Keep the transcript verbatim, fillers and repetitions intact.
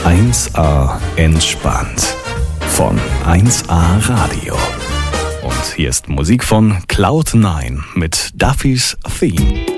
eins A entspannt von eins A Radio. Und hier ist Musik von Cloud nine mit Duffy's Theme.